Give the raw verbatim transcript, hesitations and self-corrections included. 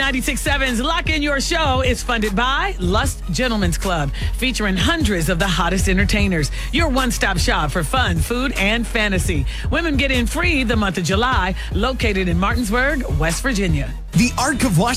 ninety-six point seven's Lock In Your Show is funded by Lust Gentlemen's Club, featuring hundreds of the hottest entertainers. Your one-stop shop for fun, food, and fantasy. Women get in free the month of July, located in Martinsburg, West Virginia. The Arc of Washington